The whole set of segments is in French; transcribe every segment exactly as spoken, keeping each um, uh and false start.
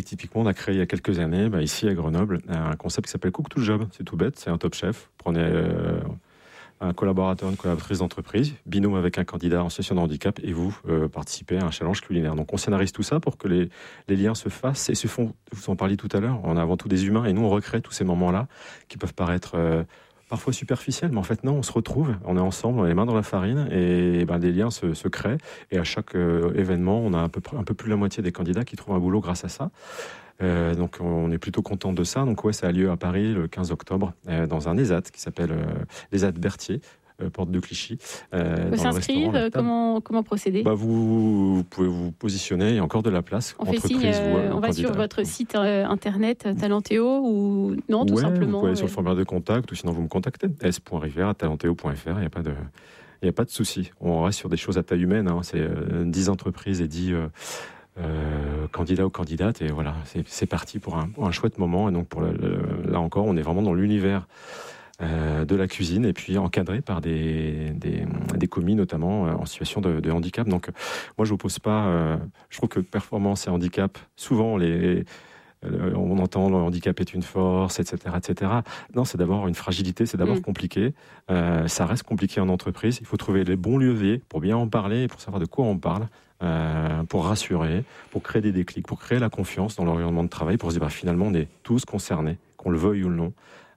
typiquement, on a créé il y a quelques années, bah, ici à Grenoble, un concept qui s'appelle Cook to Job. C'est tout bête, c'est un top chef. Prenez euh, un collaborateur, une collaboratrice d'entreprise, binôme avec un candidat en situation de handicap, et vous euh, participez à un challenge culinaire. Donc on scénarise tout ça pour que les, les liens se fassent et se font. Vous en parliez tout à l'heure, on a avant tout des humains, et nous on recrée tous ces moments-là qui peuvent paraître euh, parfois superficiels, mais en fait non, on se retrouve, on est ensemble, on a les mains dans la farine, et ben, des liens se, se créent. Et à chaque euh, événement, on a un peu, un peu plus de la moitié des candidats qui trouvent un boulot grâce à ça. Euh, donc on est plutôt content de ça. Donc ouais, ça a lieu à Paris le quinze octobre euh, dans un ESAT qui s'appelle euh, l'ESAT Berthier, euh, porte de Clichy. Euh, Faut s'inscrire, euh, comment, comment procéder? bah vous, vous pouvez vous positionner, il y a encore de la place. On fait signe, euh, on va sur votre site euh, internet Talenteo ou non, tout ouais, simplement. Vous pouvez aller sur ouais. le formulaire de contact ou sinon vous me contactez. s point rivière arobase talenteo point f r, il n'y a pas de... Il n'y a pas de souci. On reste sur des choses à taille humaine. Hein. C'est euh, dix entreprises et dix euh, euh, candidats ou candidates. Et voilà, c'est, c'est parti pour un, pour un chouette moment. Et donc, pour le, le, là encore, on est vraiment dans l'univers euh, de la cuisine et puis encadré par des, des, des commis, notamment euh, en situation de, de handicap. Donc, moi, je n'oppose pas... Euh, je trouve que performance et handicap, souvent, les... on entend le handicap est une force, et cetera, et cetera. Non, c'est d'abord une fragilité, c'est d'abord mmh. compliqué. Euh, ça reste compliqué en entreprise. Il faut trouver les bons leviers pour bien en parler et pour savoir de quoi on parle, euh, pour rassurer, pour créer des déclics, pour créer la confiance dans l'environnement de travail, pour se dire bah, finalement on est tous concernés, qu'on le veuille ou non.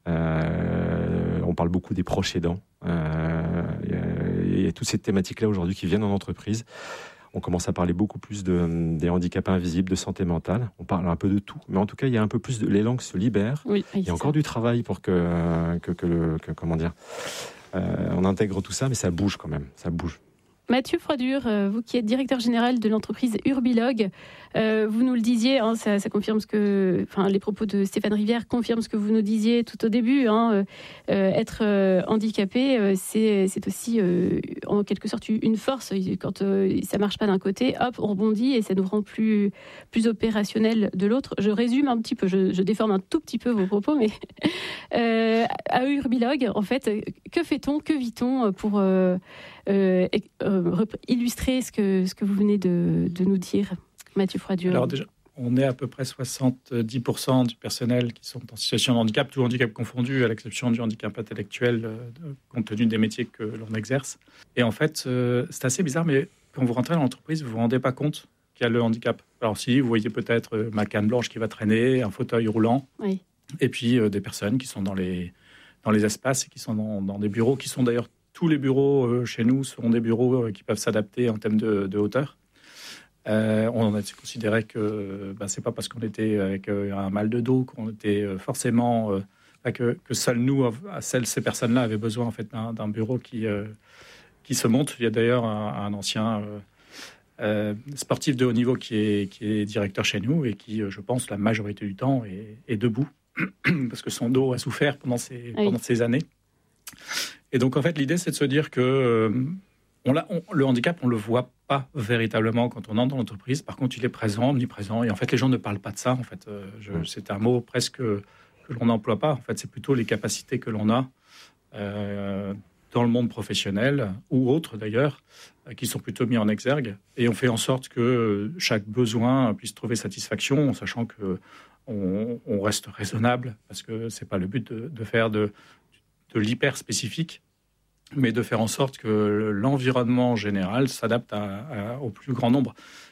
Euh, on parle beaucoup des proches aidants. Euh, il y a toutes ces thématiques-là aujourd'hui qui viennent en entreprise. On commence à parler beaucoup plus de, des handicaps invisibles, de santé mentale. On parle un peu de tout. Mais en tout cas, il y a un peu plus de... Les langues se libèrent. Oui, il y a encore ça. Du travail pour que, que, que, le, que comment dire, euh, on intègre tout ça, mais ça bouge quand même. Ça bouge. Mathieu Froidure, vous qui êtes directeur général de l'entreprise Urbilog, euh, vous nous le disiez, hein, ça, ça confirme ce que, enfin, les propos de Stéphane Rivière confirment ce que vous nous disiez tout au début. Hein, euh, être euh, handicapé, euh, c'est, c'est aussi euh, en quelque sorte une force. Quand euh, ça marche pas d'un côté, hop, on rebondit et ça nous rend plus plus opérationnel de l'autre. Je résume un petit peu, je, je déforme un tout petit peu vos propos, mais euh, à Urbilog, en fait, que fait-on, que vit-on pour euh, euh, euh, illustrer ce que, ce que vous venez de, de nous dire, Mathieu Froidure? Alors déjà, on est à peu près soixante-dix pour cent du personnel qui sont en situation de handicap, tout handicap confondu, à l'exception du handicap intellectuel, euh, compte tenu des métiers que l'on exerce. Et en fait, euh, c'est assez bizarre, mais quand vous rentrez dans l'entreprise, vous ne vous rendez pas compte qu'il y a le handicap. Alors si, vous voyez peut-être euh, ma canne blanche qui va traîner, un fauteuil roulant, oui. et puis euh, des personnes qui sont dans les, dans les espaces et qui sont dans, dans des bureaux, qui sont d'ailleurs tous les bureaux euh, chez nous seront des bureaux euh, qui peuvent s'adapter en termes de, de hauteur. Euh, on a considéré que bah, c'est pas parce qu'on était avec euh, un mal de dos qu'on était euh, forcément euh, que, que seuls nous, seules ces personnes-là avaient besoin en fait d'un, d'un bureau qui euh, qui se monte. Il y a d'ailleurs un, un ancien euh, euh, sportif de haut niveau qui est qui est directeur chez nous et qui, je pense, la majorité du temps est, est debout parce que son dos a souffert pendant ces oui. pendant ces années. Et donc, en fait, l'idée, c'est de se dire que euh, on l'a, on, le handicap, on ne le voit pas véritablement quand on entre dans l'entreprise. Par contre, il est présent, omniprésent. Et en fait, les gens ne parlent pas de ça. En fait, euh, je, c'est un mot presque que l'on n'emploie pas. En fait, c'est plutôt les capacités que l'on a euh, dans le monde professionnel ou autre, d'ailleurs, euh, qui sont plutôt mis en exergue. Et on fait en sorte que chaque besoin puisse trouver satisfaction, en sachant que on, on reste raisonnable, parce que c'est pas le but de, de faire de de l'hyper spécifique, mais de faire en sorte que l'environnement général s'adapte à, à, au plus grand nombre.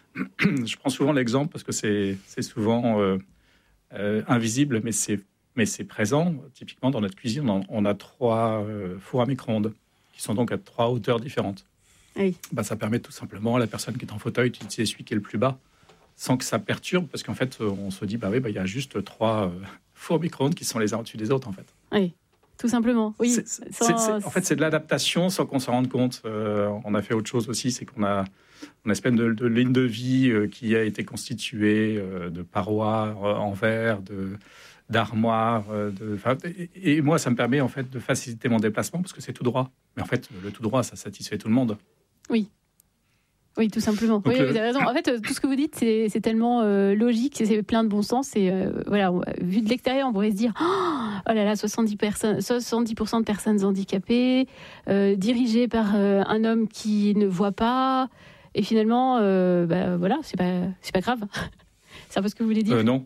Je prends souvent l'exemple parce que c'est, c'est souvent euh, euh, invisible, mais c'est, mais c'est présent. Typiquement, dans notre cuisine, on a, on a trois euh, fours à micro-ondes qui sont donc à trois hauteurs différentes. Oui. Bah, ça permet tout simplement à la personne qui est en fauteuil d'utiliser celui qui est le plus bas, sans que ça perturbe, parce qu'en fait, on se dit, bah oui, bah, y a juste trois euh, fours à micro-ondes qui sont les uns au-dessus des autres, en fait. Oui. Tout simplement, oui. C'est, c'est, sans... c'est, en fait, c'est de l'adaptation sans qu'on s'en rende compte. Euh, on a fait autre chose aussi, c'est qu'on a une espèce de, de ligne de vie euh, qui a été constituée euh, de parois euh, en verre, de, d'armoires. Euh, de, et, et moi, ça me permet en fait de faciliter mon déplacement parce que c'est tout droit. Mais en fait, le tout droit, ça satisfait tout le monde. Oui. Oui, tout simplement. Donc oui, le... vous avez raison. En fait, tout ce que vous dites, c'est, c'est tellement euh, logique, c'est plein de bon sens. Et euh, voilà, vu de l'extérieur, on pourrait se dire oh là là, soixante-dix pour cent de personnes handicapées, euh, dirigées par euh, un homme qui ne voit pas. Et finalement, euh, bah, voilà, c'est pas, c'est pas grave. C'est un peu ce que vous voulez dire. Euh, non,